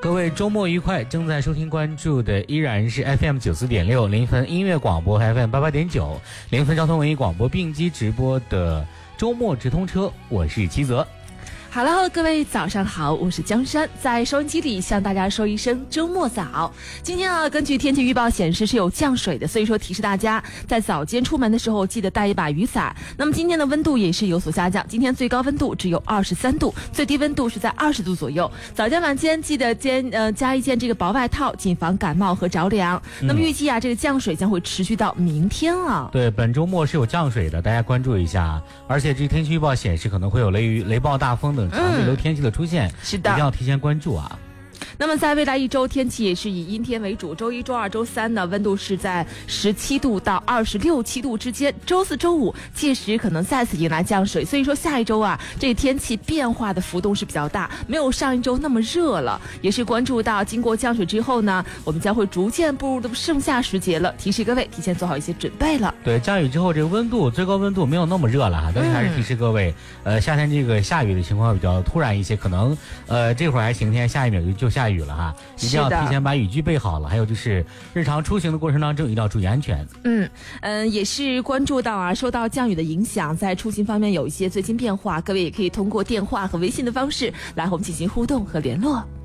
各位周末愉快！正在收听关注的依然是 FM 94.6临汾音乐广播和 FM 88.9临汾交通文艺广播并机直播的周末直通车，我是七泽。 Hello， 各位早上好，我是江山，在收音机里向大家说一声周末早。今天啊，根据天气预报显示是有降水的，所以说提示大家在早间出门的时候记得带一把雨伞。那么今天的温度也是有所下降，今天最高温度只有23度，最低温度是在20度左右。早间晚间记得加一件这个薄外套，谨防感冒和着凉。那么预计啊，这个降水将会持续到明天啊。 对，本周末是有降水的，大家关注一下。而且这个天气预报显示可能会有雷暴、大风等强对流天气的出现， 是的， 一定要提前关注啊。 那么在未来一周天气也是以阴天为主，周一周二周三呢温度是在17度到26、7度之间，周四周五届时可能再次迎来降水，所以说下一周啊这个天气变化的浮动是比较大，没有上一周那么热了，也是关注到经过降水之后呢，我们将会逐渐步入的盛夏时节了，提示各位提前做好一些准备了。 对，降雨之后这个温度最高温度没有那么热了哈，但是还是提示各位，夏天这个下雨的情况比较突然一些，可能这会儿还晴天，下一秒就下雨了哈，一定要提前把雨具备好了。还有就是日常出行的过程当中一定要注意安全。 也是关注到啊，受到降雨的影响，在出行方面有一些最新变化，各位也可以通过电话和微信的方式来和我们进行互动和联络。